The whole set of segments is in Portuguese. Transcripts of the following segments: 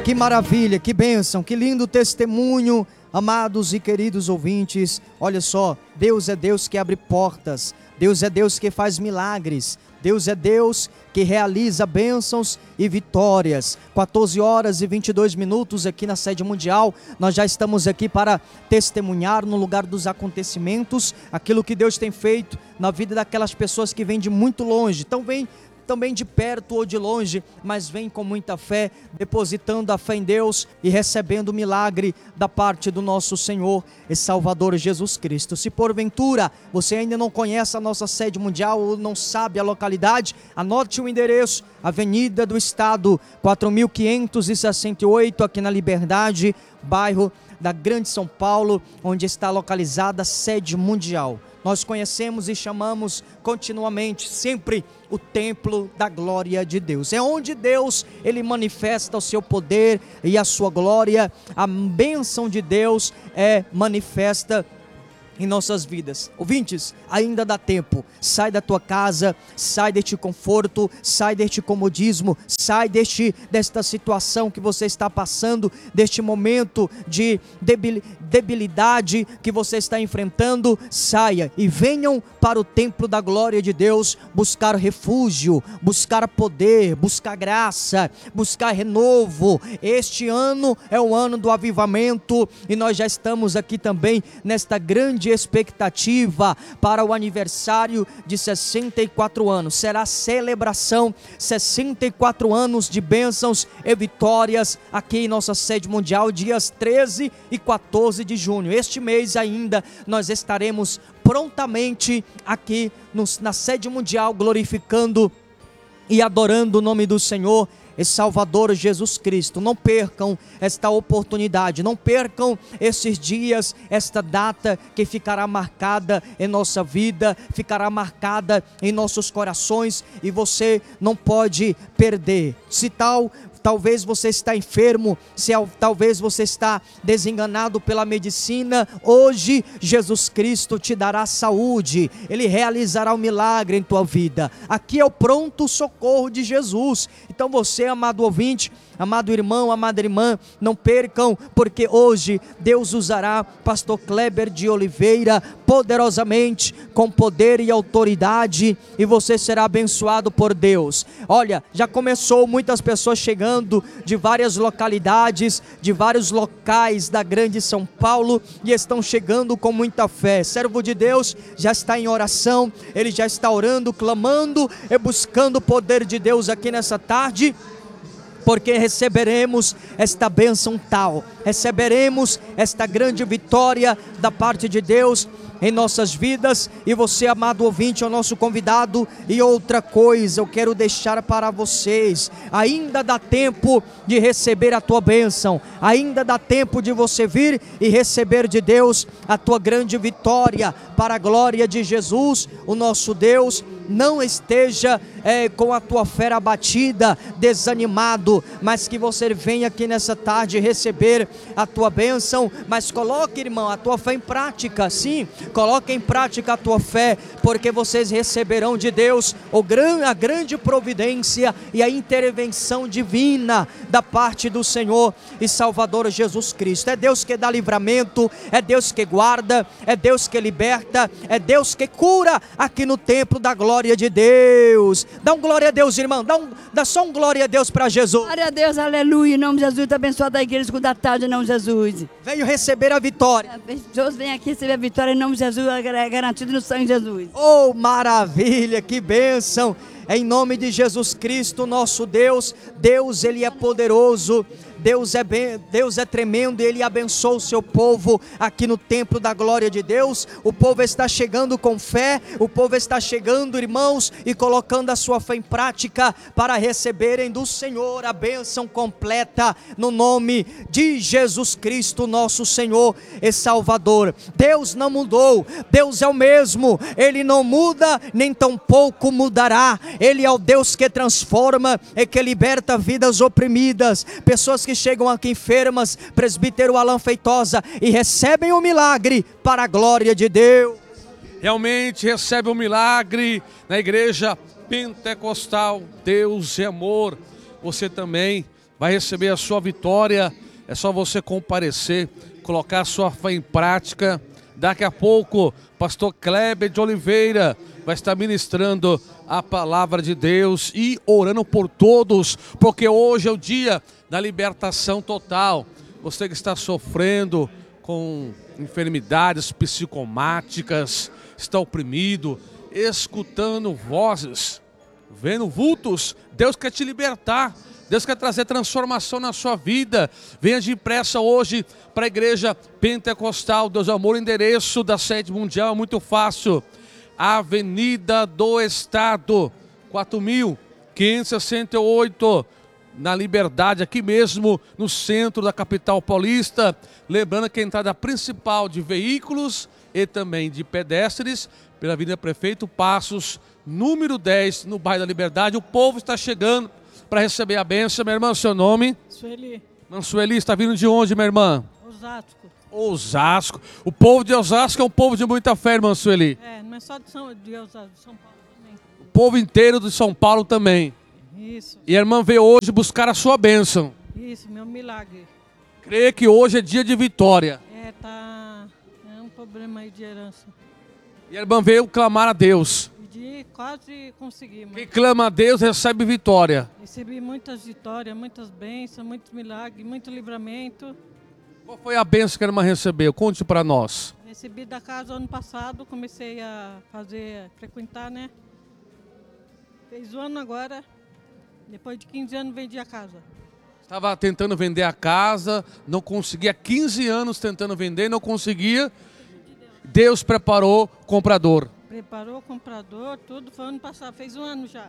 Que maravilha, que bênção, que lindo testemunho, amados e queridos ouvintes. Olha só, Deus é Deus que abre portas, Deus é Deus que faz milagres, Deus é Deus que realiza bênçãos e vitórias. 14 horas e 22 minutos aqui na sede mundial. Nós já estamos aqui para testemunhar no lugar dos acontecimentos, aquilo que Deus tem feito na vida daquelas pessoas que vêm de muito longe. Então vem também de perto ou de longe, mas vem com muita fé, depositando a fé em Deus e recebendo o milagre da parte do nosso Senhor e Salvador Jesus Cristo. Se porventura você ainda não conhece a nossa sede mundial ou não sabe a localidade, anote o endereço: Avenida do Estado 4568, aqui na Liberdade, bairro da Grande São Paulo, onde está localizada a sede mundial. Nós conhecemos e chamamos continuamente, sempre, o templo da glória de Deus. É onde Deus, Ele manifesta o seu poder e a sua glória. A bênção de Deus é manifesta em nossas vidas. Ouvintes, ainda dá tempo. Sai da tua casa, sai deste conforto, sai deste comodismo, sai desta situação que você está passando, deste momento de debilidade que você está enfrentando. Saia e venham para o templo da glória de Deus buscar refúgio, buscar poder, buscar graça, buscar renovo. Este ano é o ano do avivamento e nós já estamos aqui também nesta grande expectativa para o aniversário de 64 anos. Será a celebração, 64 anos de bênçãos e vitórias aqui em nossa sede mundial, dias 13 e 14 de junho. Este mês ainda nós estaremos prontamente aqui na sede mundial, glorificando e adorando o nome do Senhor e Salvador Jesus Cristo. Não percam esta oportunidade, não percam esses dias, esta data que ficará marcada em nossa vida, ficará marcada em nossos corações e você não pode perder. Se talvez você está enfermo, talvez você está desenganado pela medicina, hoje Jesus Cristo te dará saúde, Ele realizará um milagre em tua vida. Aqui é o pronto socorro de Jesus. Então você, amado ouvinte, amado irmão, amada irmã, não percam, porque hoje Deus usará pastor Kleber de Oliveira poderosamente, com poder e autoridade, e você será abençoado por Deus. Olha, já começou muitas pessoas chegando de várias localidades, de vários locais da grande São Paulo, e estão chegando com muita fé. Servo de Deus já está em oração, ele já está orando, clamando e buscando o poder de Deus aqui nessa tarde, porque receberemos esta bênção tal, receberemos esta grande vitória da parte de Deus em nossas vidas. E você, amado ouvinte, é o nosso convidado. E outra coisa eu quero deixar para vocês: ainda dá tempo de receber a tua bênção, ainda dá tempo de você vir e receber de Deus a tua grande vitória, para a glória de Jesus, o nosso Deus. Não esteja com a tua fé abatida, desanimado, mas que você venha aqui nessa tarde receber a tua bênção. Mas coloque, irmão, a tua fé em prática. Sim, coloque em prática a tua fé, porque vocês receberão de Deus a grande providência e a intervenção divina da parte do Senhor e Salvador Jesus Cristo. É Deus que dá livramento, é Deus que guarda, é Deus que liberta, é Deus que cura aqui no templo da glória de Deus. Dá um glória a Deus, irmão, dá só um glória a Deus para Jesus. Glória a Deus, aleluia, em nome de Jesus. Está abençoado a igreja, escuta a tarde, em nome de Jesus. Venho receber a vitória. Deus vem aqui receber a vitória em nome de Jesus, é garantido no sangue de Jesus. Oh, maravilha, que bênção. Em nome de Jesus Cristo, nosso Deus. Deus, Ele é poderoso, Deus é tremendo, e Ele abençoa o seu povo aqui no templo da glória de Deus. O povo está chegando com fé, o povo está chegando, irmãos, e colocando a sua fé em prática para receberem do Senhor a bênção completa, no nome de Jesus Cristo, nosso Senhor e Salvador. Deus não mudou, Deus é o mesmo, Ele não muda, nem tampouco mudará. Ele é o Deus que transforma e que liberta vidas oprimidas, pessoas que chegam aqui enfermas, presbítero Alan Feitosa, e recebem o milagre para a glória de Deus. Realmente recebe um milagre na igreja pentecostal. Deus é amor. Você também vai receber a sua vitória. É só você comparecer, colocar a sua fé em prática. Daqui a pouco, pastor Kleber de Oliveira vai estar ministrando a palavra de Deus e orando por todos, porque hoje é o dia da libertação total. Você que está sofrendo com enfermidades psicomáticas, está oprimido, escutando vozes, vendo vultos, Deus quer te libertar. Deus quer trazer transformação na sua vida. Venha depressa hoje para a igreja pentecostal Deus Amor. O endereço da sede mundial é muito fácil. Avenida do Estado, 4.568, na Liberdade, aqui mesmo no centro da capital paulista. Lembrando que a entrada principal de veículos e também de pedestres pela Avenida Prefeito Passos, número 10, no bairro da Liberdade. O povo está chegando para receber a bênção. Minha irmã, seu nome? Sueli. Sueli, está vindo de onde, minha irmã? Osasco. Osasco. O povo de Osasco é um povo de muita fé, irmã Sueli. Não é só de Osasco, de São Paulo também. O povo inteiro de São Paulo também. Isso. E a irmã veio hoje buscar a sua bênção. Isso, meu milagre. Creio que hoje é dia de vitória. É um problema aí de herança. E a irmã veio clamar a Deus. Quase consegui. Quem clama a Deus recebe vitória. Recebi muitas vitórias, muitas bênçãos, muitos milagres, muito livramento. Qual foi a bênção que a irmã recebeu? Conte para nós. Recebi da casa ano passado, comecei a frequentar, né? Fez um ano agora, depois de 15 anos vendi a casa. Estava tentando vender a casa, não conseguia, 15 anos tentando vender, não conseguia. Deus preparou o comprador. Preparou o comprador, tudo, foi ano passado, fez um ano já.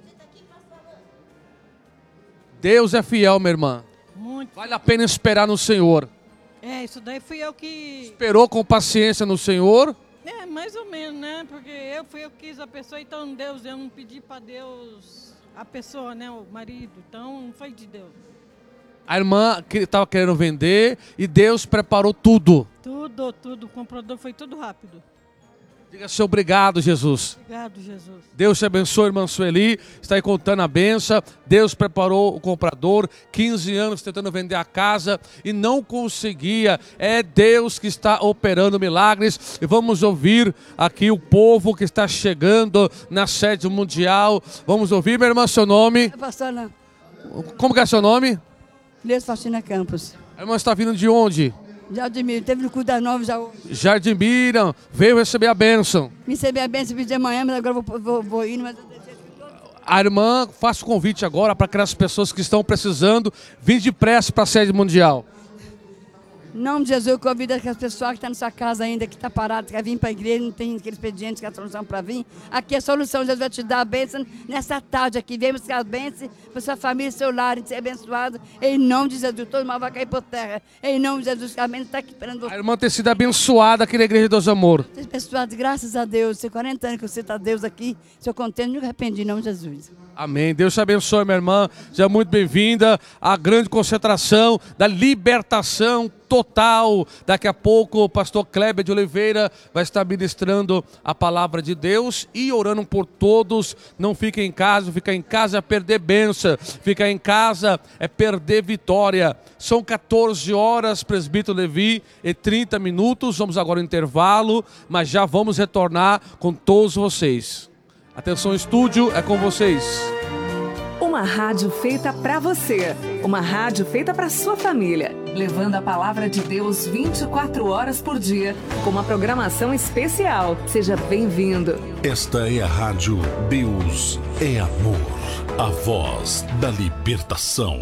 Deus é fiel, minha irmã. Muito. Vale a pena esperar no Senhor. Isso daí fui eu que... Esperou com paciência no Senhor? Mais ou menos, né? Porque eu quis a pessoa, então Deus, eu não pedi para Deus a pessoa, né? O marido, então não foi de Deus. A irmã que estava querendo vender e Deus preparou tudo. Tudo, o comprador foi tudo rápido. Diga-se obrigado, Jesus. Obrigado, Jesus. Deus te abençoe, irmã Sueli. Está aí contando a benção. Deus preparou o comprador. 15 anos tentando vender a casa e não conseguia. É Deus que está operando milagres. E vamos ouvir aqui o povo que está chegando na sede mundial. Vamos ouvir, minha irmã, seu nome? Pastora Como que é seu nome? Inês Faustina Campos. A irmã está vindo de onde? Jardim Mira, teve no culto das 9 já. Jardim Mira, veio receber a bênção. Me recebi a bênção de amanhã, mas agora vou indo, mas eu deixei. A irmã faz o convite agora para aquelas pessoas que estão precisando vir depressa para a sede mundial. Em nome de Jesus, eu convido aquelas pessoas que estão na sua casa ainda, que está parado, que quer vir para a igreja, não tem aquele expediente, que é a solução para vir. Aqui é a solução, Jesus vai te dar a bênção nessa tarde aqui. Vem buscar a bênção para sua família, seu lar, de ser abençoado. Em nome de Jesus, todo mal vai cair por terra. Em nome de Jesus, a bênção está aqui esperando você. A irmã tem sido abençoada aqui na Igreja de Deus Amor. Abençoado, graças a Deus. Tem 40 anos que você está Deus aqui. Sou contente, nunca arrependi, em nome de Jesus. Amém. Deus te abençoe, minha irmã. Seja muito bem-vinda à grande concentração da libertação total. Daqui a pouco o pastor Kleber de Oliveira vai estar ministrando a palavra de Deus e orando por todos. Não fique em casa, ficar em casa é perder bênção, ficar em casa é perder vitória. São 14 horas, presbítero Levi, e 30 minutos. Vamos agora ao intervalo, mas já vamos retornar com todos vocês. Atenção, estúdio, é com vocês. Uma rádio feita para você, uma rádio feita para sua família, levando a palavra de Deus 24 horas por dia, com uma programação especial. Seja bem-vindo. Esta é a rádio Deus é Amor, a voz da libertação.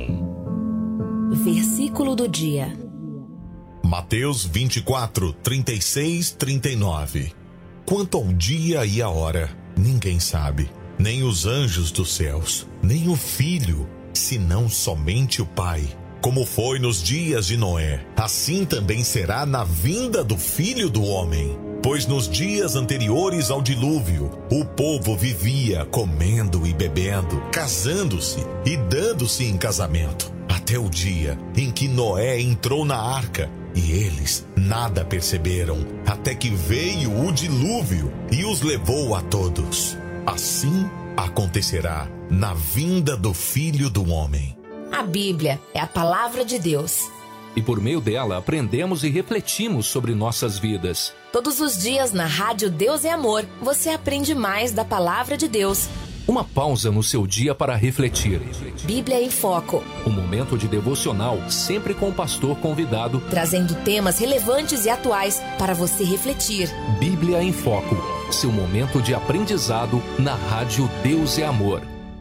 Versículo do dia. Mateus 24, 36, 39. Quanto ao dia e a hora, ninguém sabe, nem os anjos dos céus, nem o Filho, senão somente o Pai. Como foi nos dias de Noé, assim também será na vinda do Filho do Homem. Pois nos dias anteriores ao dilúvio, o povo vivia comendo e bebendo, casando-se e dando-se em casamento, até o dia em que Noé entrou na arca. E eles nada perceberam, até que veio o dilúvio e os levou a todos. Assim acontecerá na vinda do Filho do Homem. A Bíblia é a palavra de Deus. E por meio dela aprendemos e refletimos sobre nossas vidas. Todos os dias na Rádio Deus é Amor, você aprende mais da palavra de Deus. Uma pausa no seu dia para refletir. Bíblia em Foco. Um momento de devocional, sempre com o pastor convidado, trazendo temas relevantes e atuais para você refletir. Bíblia em Foco. Seu momento de aprendizado na Rádio Deus é Amor.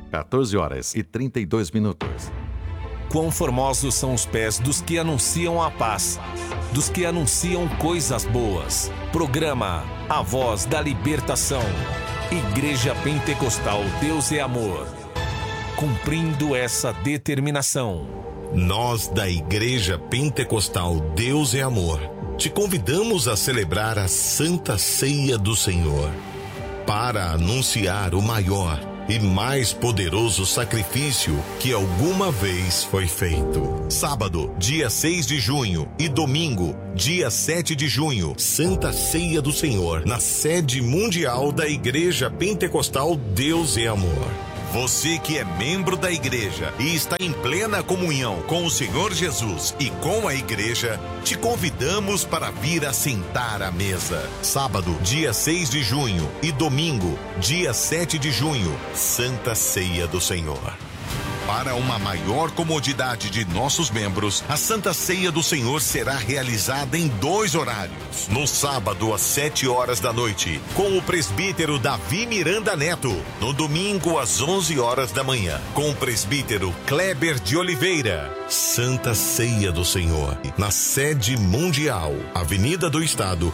14h32. Quão formosos são os pés dos que anunciam a paz, dos que anunciam coisas boas. Programa A Voz da Libertação. Igreja Pentecostal Deus é Amor. Cumprindo essa determinação. Nós da Igreja Pentecostal Deus é Amor te convidamos a celebrar a Santa Ceia do Senhor para anunciar o maior e mais poderoso sacrifício que alguma vez foi feito. Sábado, dia 6 de junho e domingo, dia 7 de junho, Santa Ceia do Senhor, na sede mundial da Igreja Pentecostal Deus é Amor. Você que é membro da igreja e está em plena comunhão com o Senhor Jesus e com a igreja, te convidamos para vir assentar à mesa. Sábado, dia 6 de junho e domingo, dia 7 de junho, Santa Ceia do Senhor. Para uma maior comodidade de nossos membros, a Santa Ceia do Senhor será realizada em 2 horários. No sábado, às 7 horas da noite, com o presbítero Davi Miranda Neto. No domingo, às 11 horas da manhã, com o presbítero Kleber de Oliveira. Santa Ceia do Senhor, na sede mundial, Avenida do Estado,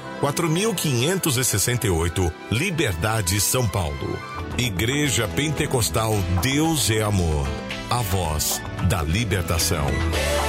4568, Liberdade, São Paulo. Igreja Pentecostal Deus é Amor. A voz da libertação.